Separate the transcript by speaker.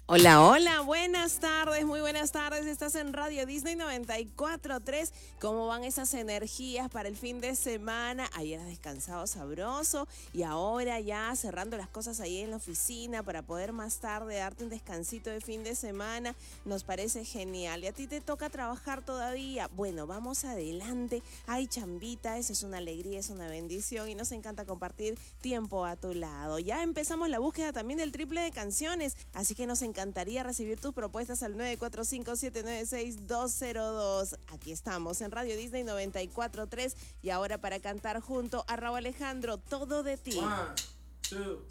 Speaker 1: Hola, hola, buenas tardes, muy buenas tardes. Estás en Radio Disney 94.3. ¿Cómo van esas energías para el fin de semana? Ayer has descansado sabroso y ahora ya cerrando las cosas ahí en la oficina para poder más tarde darte un descansito de fin de semana. Nos parece genial. Y a ti te toca trabajar todavía. Bueno, vamos adelante. Hay chambita, eso es una alegría, es una bendición y nos encanta compartir tiempo a tu lado. Ya empezamos la búsqueda también del triple de canciones, así que nos encantaría recibir tus propuestas al 945-796-202. Aquí estamos en Radio Disney 94.3 y ahora para cantar junto a Raúl Alejandro, Todo de ti.
Speaker 2: 1, 2